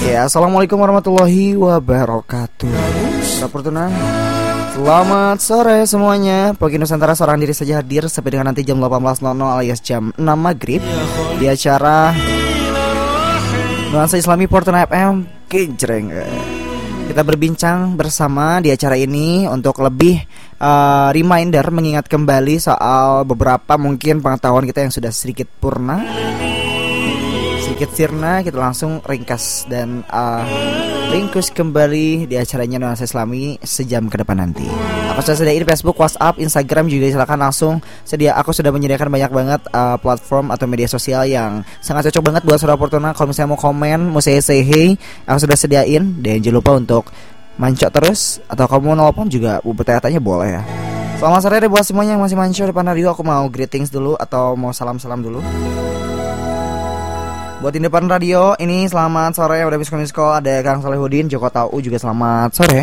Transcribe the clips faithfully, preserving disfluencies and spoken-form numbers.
Ya, assalamualaikum warahmatullahi wabarakatuh. Sampurna. Selamat sore semuanya. Pagi Nusantara seorang diri saja hadir sampai dengan nanti jam delapan belas alias jam enam maghrib di acara Nuansa Islami Fortuna F M Kincreng. Kita berbincang bersama di acara ini untuk lebih uh, reminder, mengingat kembali soal beberapa mungkin pengetahuan kita yang sudah sedikit purna, sedikit sirna. Kita langsung ringkas dan uh, ringkus kembali di acaranya Nuansa Islami sejam ke depan nanti. Aku sudah sediain Facebook, WhatsApp, Instagram juga, silakan langsung sedia. Aku sudah menyediakan banyak banget uh, platform atau media sosial yang sangat cocok banget buat saudara Fortuna. Kalau misalnya mau komen, mau say say hey, aku sudah sediain. Dan jangan lupa untuk mancok terus, atau kamu mau nelfon juga bertanya-tanya boleh ya. Selamat sore deh buat semuanya yang masih mancok depan radio. Aku mau greetings dulu atau mau salam-salam dulu. Buat di depan radio ini selamat sore. Udah miss call, ada Kang Salehudin, Joko Tau juga selamat sore.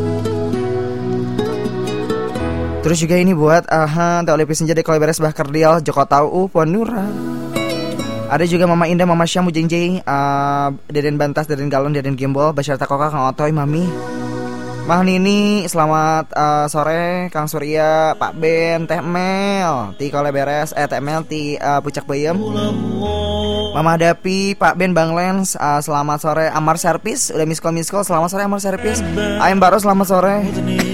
Terus juga ini buat aha, Tau Lepis Senja, Dekol Beres, Bah Kardial, Joko Tau, Ponura. Ada juga Mama Indah, Mama Syam, Ujeng Jeng, uh, Deden Bantas, Deden Galon, Deden Gimbol, Basyar Takoka, Kang Otoy, Mami Mah Nini, selamat uh, sore. Kang Surya, Pak Ben, Teh Mel, Ti Kole Beres, eh Teh Mel, Ti uh, Pucak Bayem, Mama Dapi, Pak Ben, Bang Lens, uh, selamat sore. Amar Servis, udah miss call miss call, selamat sore Amar Servis. Aim Baro, selamat sore.